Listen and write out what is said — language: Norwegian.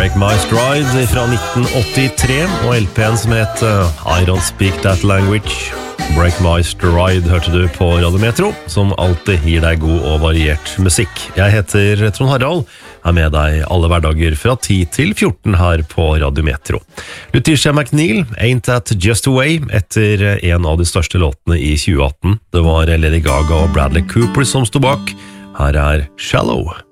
Break My Stride fra 1983, og LPN som het I Don't Speak That Language. Break My Stride hørte du på Radio Metro, som alltid gir deg god og variert musikk. Jeg heter Trond Harald, er med deg alle hverdager fra 10 til 14 her på Radio Metro. Letitia McNeil, Ain't That Just a Way, etter en av de største låtene i 2018. Det var Lady Gaga og Bradley Cooper som stod bak. Her er Shallow.